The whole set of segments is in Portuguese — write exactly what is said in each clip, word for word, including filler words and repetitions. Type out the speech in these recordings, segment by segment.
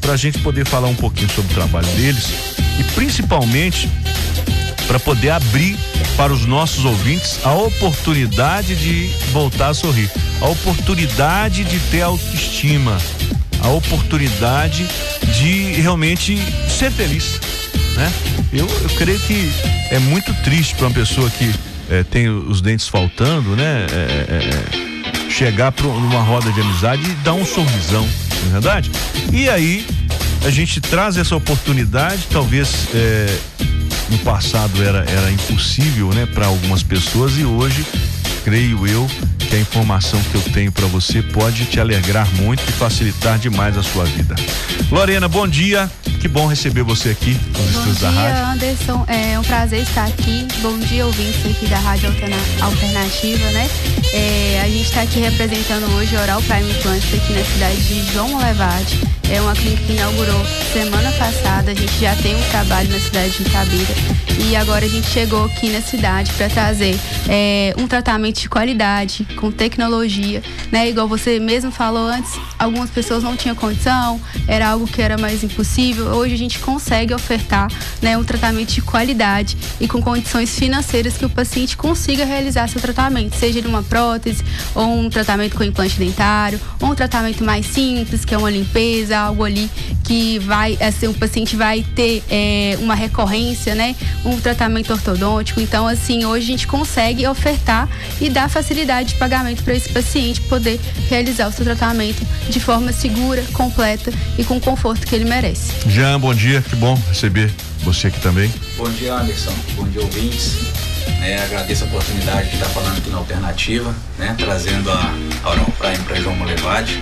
para a gente poder falar um pouquinho sobre o trabalho deles e principalmente para poder abrir para os nossos ouvintes a oportunidade de voltar a sorrir, a oportunidade de ter autoestima, a oportunidade de realmente ser feliz, né? Eu, eu creio que é muito triste para uma pessoa que é, tem os dentes faltando, né? É, é, chegar para uma roda de amizade e dar um sorrisão, não é verdade? E aí a gente traz essa oportunidade, talvez é, no passado era, era impossível, né, para algumas pessoas, e hoje creio eu que a informação que eu tenho para você pode te alegrar muito e facilitar demais a sua vida. Lorena, bom dia, que bom receber você aqui nos estúdios da rádio. Bom dia, Anderson, é um prazer estar aqui. Bom dia, ouvintes aqui da Rádio Alterna- Alternativa, né? É, a gente está aqui representando hoje a Oral Prime Implants aqui na cidade de João Molevade. É uma clínica que inaugurou semana passada. A gente já tem um trabalho na cidade de Itabira e agora a gente chegou aqui na cidade para trazer é, um tratamento de qualidade, com tecnologia, né? Igual você mesmo falou antes, algumas pessoas não tinham condição, era algo que era mais impossível. Hoje a gente consegue ofertar, né, um tratamento de qualidade e com condições financeiras que o paciente consiga realizar seu tratamento, seja numa prótese ou um tratamento com implante dentário, ou um tratamento mais simples, que é uma limpeza, algo ali que vai, assim, o paciente vai ter é, uma recorrência, né? Um tratamento ortodôntico. Então, assim, hoje a gente consegue ofertar e dar facilidade de pagamento para esse paciente poder realizar o seu tratamento de forma segura, completa e com o conforto que ele merece. Jean, bom dia, que bom receber você aqui também. Bom dia, Anderson, bom dia, ouvintes. É, agradeço a oportunidade de estar falando aqui na Alternativa, né? Trazendo a Oral Prime para João Molevade.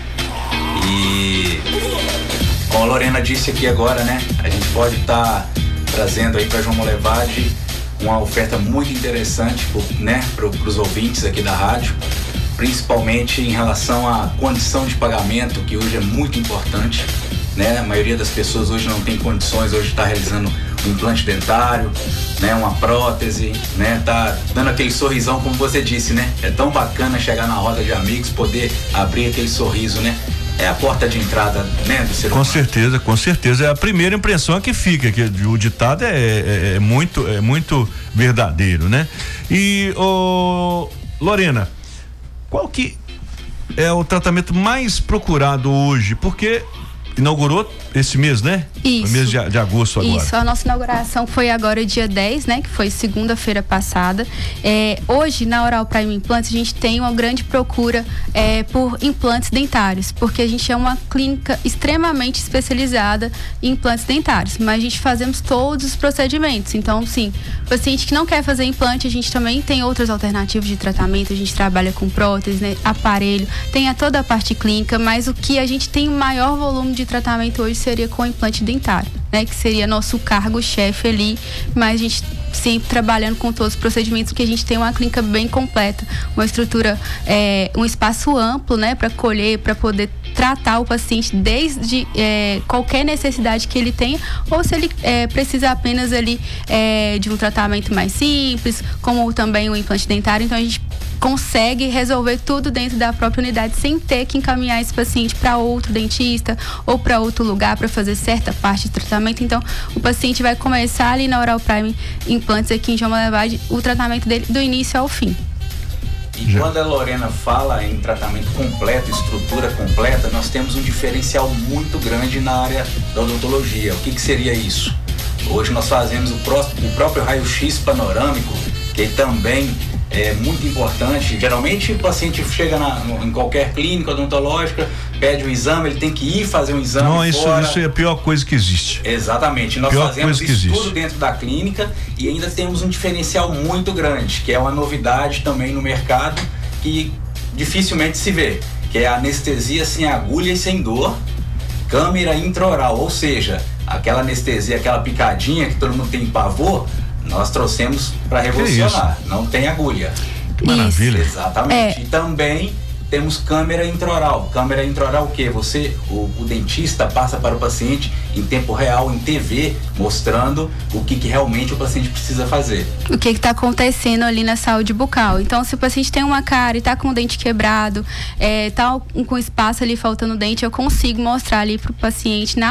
E como a Lorena disse aqui agora, né? A gente pode estar tá trazendo aí para João Molevade uma oferta muito interessante, né? Para os ouvintes aqui da rádio, principalmente em relação à condição de pagamento, que hoje é muito importante, né? A maioria das pessoas hoje não tem condições, hoje está realizando um implante dentário, né? Uma prótese, né? Tá dando aquele sorrisão, como você disse, né? É tão bacana chegar na roda de amigos, poder abrir aquele sorriso, né? É a porta de entrada, né, do ser humano. Com certeza, com certeza. É a primeira impressão que fica, que o ditado é, é, é muito, é muito verdadeiro, né? E, ô, Lorena, qual que é o tratamento mais procurado hoje? Porque inaugurou esse mês, né? Isso. No mês de, de agosto agora. Isso, a nossa inauguração foi agora dia dez, né? Que foi segunda-feira passada. É, hoje, na Oral Prime Implants, a gente tem uma grande procura é, por implantes dentários, porque a gente é uma clínica extremamente especializada em implantes dentários, mas a gente fazemos todos os procedimentos. Então, sim, paciente que não quer fazer implante, a gente também tem outras alternativas de tratamento. A gente trabalha com prótese, né? Aparelho, tem a toda a parte clínica, mas o que a gente tem maior volume de tratamento hoje seria com implante dentário, né? Que seria nosso cargo-chefe ali, mas a gente sempre trabalhando com todos os procedimentos, porque a gente tem uma clínica bem completa, uma estrutura, é, um espaço amplo, né? Para colher, para poder tratar o paciente desde é, qualquer necessidade que ele tenha, ou se ele é, precisa apenas ali é, de um tratamento mais simples, como também o implante dentário. Então a gente consegue resolver tudo dentro da própria unidade sem ter que encaminhar esse paciente para outro dentista ou para outro lugar para fazer certa parte de tratamento. Então o paciente vai começar ali na Oral Prime Implantes aqui em João Molevade o tratamento dele do início ao fim. E quando a Lorena fala em tratamento completo, estrutura completa, nós temos um diferencial muito grande na área da odontologia. O que, que seria isso? Hoje nós fazemos o, pró- o próprio raio-x panorâmico, que também é muito importante. Geralmente o paciente chega na, em qualquer clínica odontológica, pede o exame, ele tem que ir fazer um exame. Não, isso, fora. isso é a pior coisa que existe. Exatamente, nós pior fazemos isso existe. tudo dentro da clínica e ainda temos um diferencial muito grande, que é uma novidade também no mercado que dificilmente se vê, que é a anestesia sem agulha e sem dor, câmera intraoral, ou seja, aquela anestesia, aquela picadinha que todo mundo tem pavor, nós trouxemos para revolucionar. Não tem agulha. Que maravilha. Exatamente. É. E também temos câmera intraoral. Câmera intraoral o quê? Você, o, o dentista passa para o paciente em tempo real, em T V, mostrando o que, que realmente o paciente precisa fazer. O que está acontecendo ali na saúde bucal. Então, se o paciente tem uma cárie, está com o dente quebrado, é, tá com espaço ali faltando dente, eu consigo mostrar ali para o paciente na